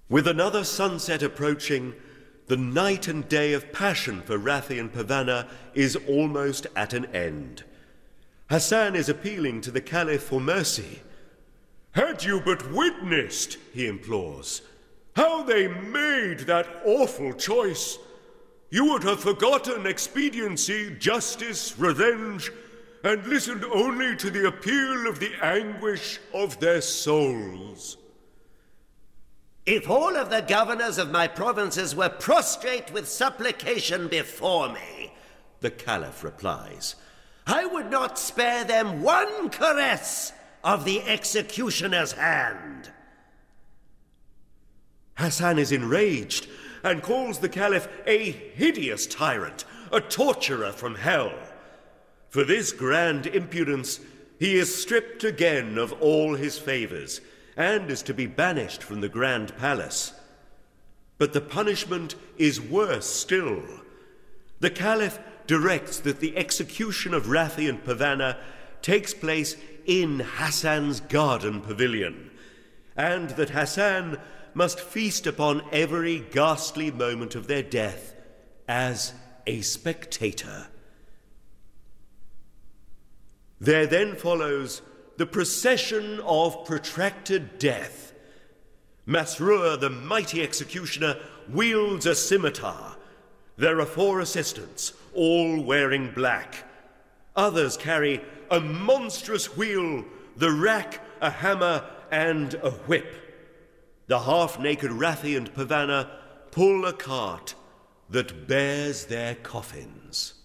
With another sunset approaching, the night and day of passion for Rathi and Pavana is almost at an end. Hassan is appealing to the Caliph for mercy. "Had you but witnessed," he implores, "how they made that awful choice, you would have forgotten expediency, justice, revenge, and listened only to the appeal of the anguish of their souls." If all of the governors of my provinces were prostrate with supplication before me, the Caliph replies, I would not spare them one caress of the executioner's hand. Hassan is enraged and calls the Caliph a hideous tyrant, a torturer from hell. For this grand impudence, he is stripped again of all his favors and is to be banished from the grand palace. But the punishment is worse still. The Caliph directs that the execution of Rathi and Pavana takes place in Hassan's garden pavilion, and that Hassan must feast upon every ghastly moment of their death as a spectator. There then follows the procession of protracted death. Masrur, the mighty executioner, wields a scimitar. There are 4 assistants, all wearing black. Others carry a monstrous wheel, the rack, a hammer, and a whip. The half-naked Rathi and Pavana pull a cart that bears their coffins.